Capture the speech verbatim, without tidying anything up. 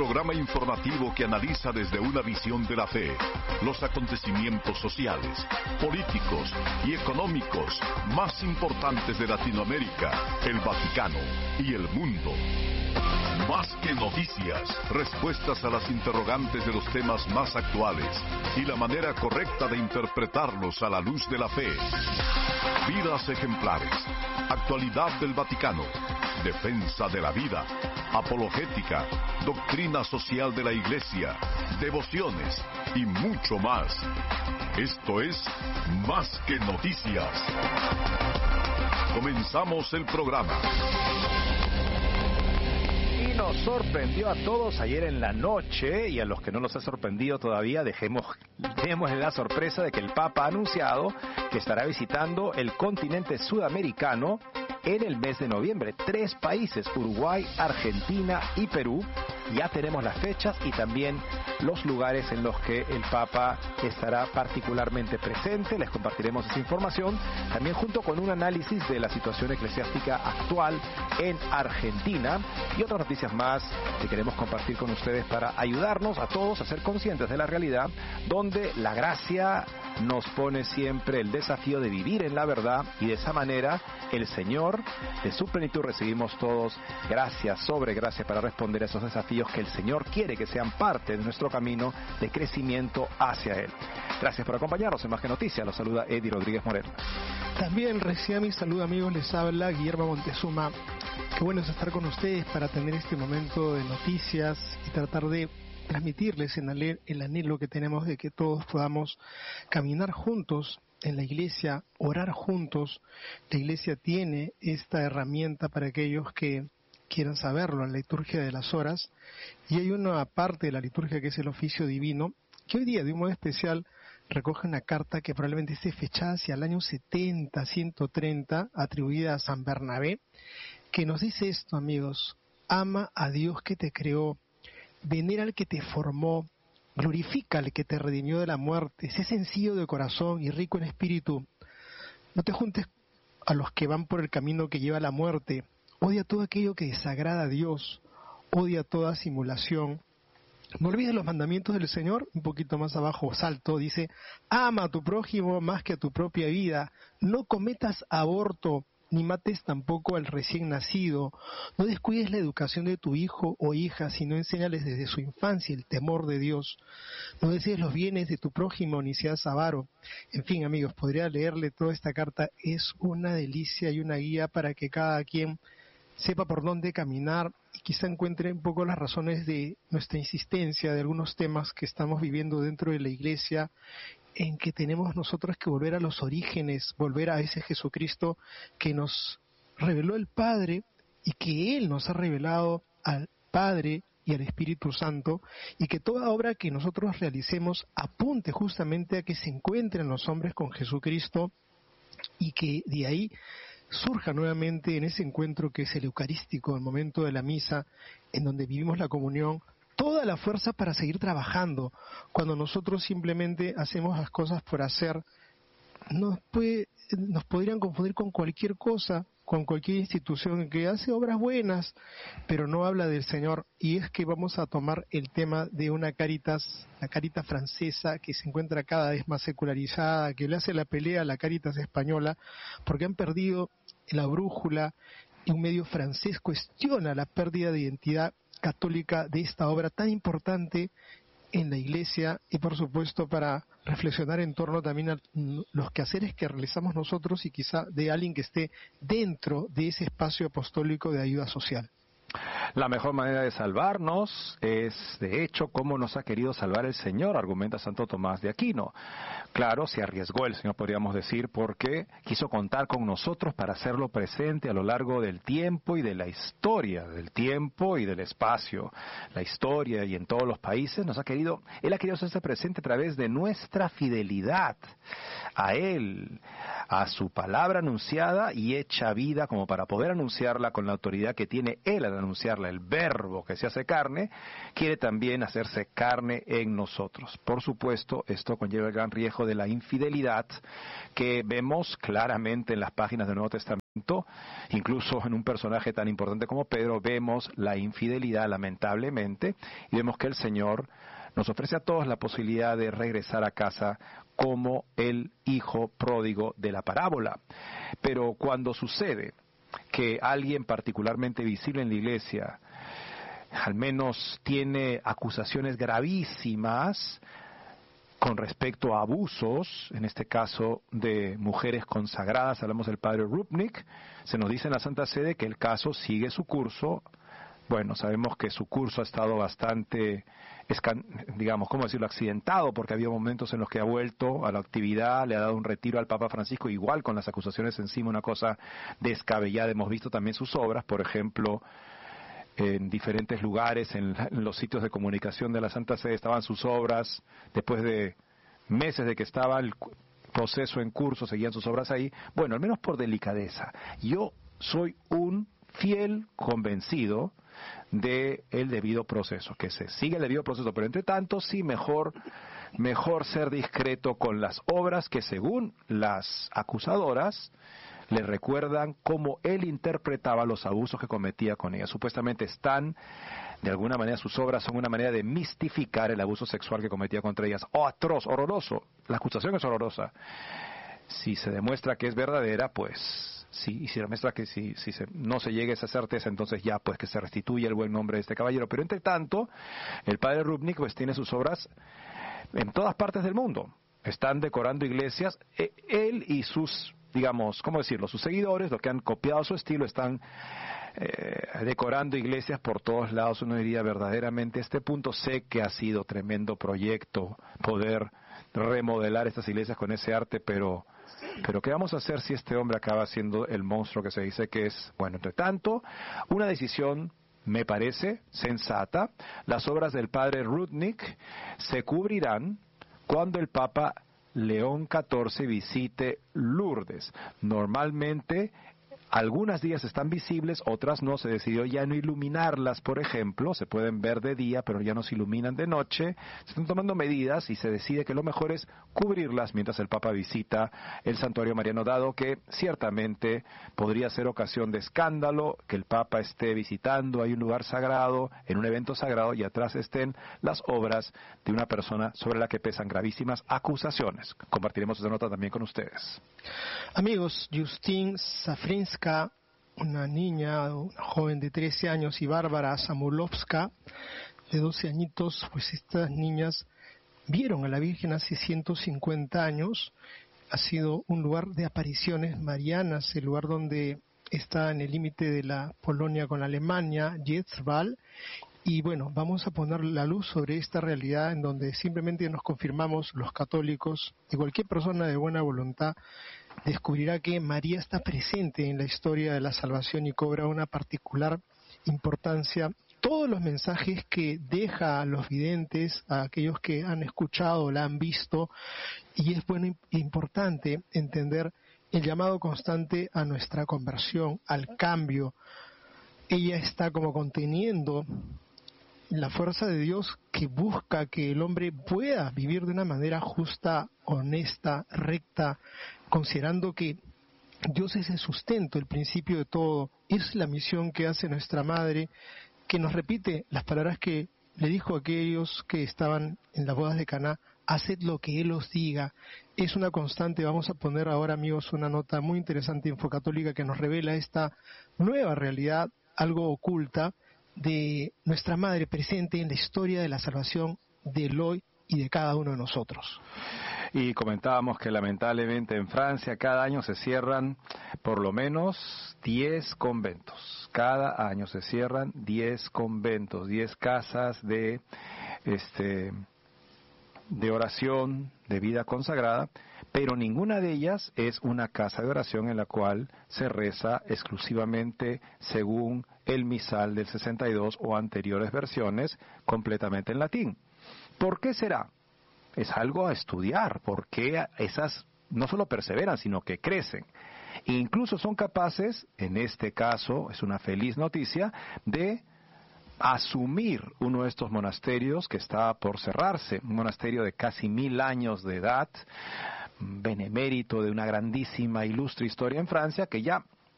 programa informativo que analiza desde una visión de la fe los acontecimientos sociales, políticos y económicos más importantes de Latinoamérica, el Vaticano y el mundo. Más que noticias, respuestas a las interrogantes de los temas más actuales y la manera correcta de interpretarlos a la luz de la fe. Vidas ejemplares, actualidad del Vaticano, defensa de la vida, apologética, doctrina social de la Iglesia, devociones y mucho más. Esto es Más que Noticias. Comenzamos el programa. Y nos sorprendió a todos ayer en la noche, y a los que no los ha sorprendido todavía, dejemos, démosle la sorpresa de que el Papa ha anunciado que estará visitando el continente sudamericano en el mes de noviembre. Tres países, Uruguay, Argentina y Perú. Ya tenemos las fechas y también los lugares en los que el Papa estará particularmente presente. Les compartiremos esa información, también junto con un análisis de la situación eclesiástica actual en Argentina y otras noticias más que queremos compartir con ustedes para ayudarnos a todos a ser conscientes de la realidad, donde la gracia nos pone siempre el desafío de vivir en la verdad, y de esa manera el Señor, de su plenitud, recibimos todos gracia sobre gracia para responder a esos desafíos que el Señor quiere que sean parte de nuestro camino de crecimiento hacia Él. Gracias por acompañarnos en Más que Noticias. Los saluda Eddie Rodríguez Moreno. También recién mi saludo, amigos, les habla Guillermo Montezuma. Qué bueno es estar con ustedes para tener este momento de noticias y tratar de transmitirles el anhelo que tenemos de que todos podamos caminar juntos en la iglesia, orar juntos. La iglesia tiene esta herramienta para aquellos que quieran saberlo, la liturgia de las horas, y hay una parte de la liturgia que es el oficio divino, que hoy día de un modo especial recoge una carta que probablemente esté fechada hacia el año setenta, ciento treinta, atribuida a San Bernabé, que nos dice esto, amigos: ama a Dios que te creó, venera al que te formó, glorifica al que te redimió de la muerte, sé sencillo de corazón y rico en espíritu. No te juntes a los que van por el camino que lleva a la muerte. Odia todo aquello que desagrada a Dios, odia toda simulación. No olvides los mandamientos del Señor. Un poquito más abajo, salto, dice: ama a tu prójimo más que a tu propia vida, no cometas aborto, ni mates tampoco al recién nacido, no descuides la educación de tu hijo o hija, sino enséñales desde su infancia el temor de Dios. No desees los bienes de tu prójimo, ni seas avaro. En fin, amigos, podría leerle toda esta carta. Es una delicia y una guía para que cada quien sepa por dónde caminar y quizá encuentre un poco las razones de nuestra insistencia de algunos temas que estamos viviendo dentro de la iglesia, en que tenemos nosotros que volver a los orígenes, volver a ese Jesucristo que nos reveló el Padre y que Él nos ha revelado al Padre y al Espíritu Santo, y que toda obra que nosotros realicemos apunte justamente a que se encuentren los hombres con Jesucristo, y que de ahí surja nuevamente en ese encuentro que es el eucarístico, el momento de la misa, en donde vivimos la comunión, toda la fuerza para seguir trabajando. Cuando nosotros simplemente hacemos las cosas por hacer, nos, puede, nos podrían confundir con cualquier cosa, con cualquier institución que hace obras buenas, pero no habla del Señor. Y es que vamos a tomar el tema de una Cáritas, la Cáritas francesa, que se encuentra cada vez más secularizada, que le hace la pelea a la Cáritas española, porque han perdido la brújula, y un medio francés cuestiona la pérdida de identidad católica de esta obra tan importante en la iglesia, y por supuesto para reflexionar en torno también a los quehaceres que realizamos nosotros y quizá de alguien que esté dentro de ese espacio apostólico de ayuda social. La mejor manera de salvarnos es, de hecho, cómo nos ha querido salvar el Señor, argumenta Santo Tomás de Aquino. Claro, se arriesgó el Señor, podríamos decir, porque quiso contar con nosotros para hacerlo presente a lo largo del tiempo y de la historia, del tiempo y del espacio. La historia y en todos los países nos ha querido, Él ha querido hacerse presente a través de nuestra fidelidad a Él, a su palabra anunciada y hecha vida como para poder anunciarla con la autoridad que tiene Él al anunciarla, el verbo que se hace carne, quiere también hacerse carne en nosotros. Por supuesto, esto conlleva el gran riesgo de la infidelidad que vemos claramente en las páginas del Nuevo Testamento, incluso en un personaje tan importante como Pedro, vemos la infidelidad lamentablemente y vemos que el Señor nos ofrece a todos la posibilidad de regresar a casa como el hijo pródigo de la parábola. Pero cuando sucede que alguien particularmente visible en la iglesia al menos tiene acusaciones gravísimas con respecto a abusos, en este caso de mujeres consagradas, hablamos del padre Rupnik, se nos dice en la Santa Sede que el caso sigue su curso. Bueno, sabemos que su curso ha estado bastante, digamos, ¿cómo decirlo?, accidentado, porque había momentos en los que ha vuelto a la actividad, le ha dado un retiro al Papa Francisco, igual con las acusaciones encima, una cosa descabellada. Hemos visto también sus obras, por ejemplo, en diferentes lugares, en los sitios de comunicación de la Santa Sede estaban sus obras, después de meses de que estaba el proceso en curso, seguían sus obras ahí. Bueno, al menos por delicadeza. Yo soy un fiel convencido de el debido proceso, que se sigue el debido proceso, pero entre tanto sí mejor mejor ser discreto con las obras que según las acusadoras le recuerdan cómo él interpretaba los abusos que cometía con ella. Supuestamente están, de alguna manera sus obras son una manera de mistificar el abuso sexual que cometía contra ellas. ¡Oh, atroz, horroroso! La acusación es horrorosa. Si se demuestra que es verdadera, pues sí, y si se demuestra que si, si se, no se llegue a esa certeza, entonces ya pues que se restituye el buen nombre de este caballero. Pero entre tanto, el padre Rupnik pues tiene sus obras en todas partes del mundo. Están decorando iglesias, él y sus, digamos, ¿cómo decirlo?, sus seguidores, los que han copiado su estilo, están eh, decorando iglesias por todos lados. Uno diría verdaderamente, este punto sé que ha sido tremendo proyecto poder remodelar estas iglesias con ese arte, pero pero ¿qué vamos a hacer si este hombre acaba siendo el monstruo que se dice que es? Bueno, entre tanto, una decisión me parece sensata. Las obras del padre Rupnik se cubrirán cuando el Papa León catorce visite Lourdes. Normalmente algunas días están visibles, otras no. Se decidió ya no iluminarlas, por ejemplo, se pueden ver de día, pero ya no se iluminan de noche. Se están tomando medidas y se decide que lo mejor es cubrirlas mientras el Papa visita el santuario mariano, dado que ciertamente podría ser ocasión de escándalo que el Papa esté visitando, hay un lugar sagrado, en un evento sagrado, y atrás estén las obras de una persona sobre la que pesan gravísimas acusaciones. Compartiremos esa nota también con ustedes. Amigos, Justine Safrinska, una niña, una joven de trece años, y Bárbara Samulovska, de doce añitos, pues estas niñas vieron a la Virgen hace ciento cincuenta años. Ha sido un lugar de apariciones marianas, el lugar donde está en el límite de la Polonia con la Alemania, Jezval. Y bueno, vamos a poner la luz sobre esta realidad en donde simplemente nos confirmamos los católicos y cualquier persona de buena voluntad descubrirá que María está presente en la historia de la salvación y cobra una particular importancia. Todos los mensajes que deja a los videntes, a aquellos que han escuchado, la han visto, y es bueno e importante entender el llamado constante a nuestra conversión, al cambio. Ella está como conteniendo la fuerza de Dios que busca que el hombre pueda vivir de una manera justa, honesta, recta, considerando que Dios es el sustento, el principio de todo. Es la misión que hace nuestra Madre, que nos repite las palabras que le dijo a aquellos que estaban en las bodas de Caná: haced lo que Él os diga. Es una constante. Vamos a poner ahora, amigos, una nota muy interesante en Infocatólica que nos revela esta nueva realidad, algo oculta, de nuestra Madre presente en la historia de la salvación del hoy y de cada uno de nosotros. Y comentábamos que lamentablemente en Francia cada año se cierran por lo menos diez conventos. Cada año se cierran diez conventos, diez casas de este de oración, de vida consagrada, pero ninguna de ellas es una casa de oración en la cual se reza exclusivamente según el misal del sesenta y dos o anteriores versiones, completamente en latín. ¿Por qué será? Es algo a estudiar. ¿Por qué esas no solo perseveran, sino que crecen. E incluso son capaces, en este caso, es una feliz noticia, de asumir uno de estos monasterios que está por cerrarse, un monasterio de casi mil años de edad, benemérito de una grandísima, ilustre historia en Francia, que ya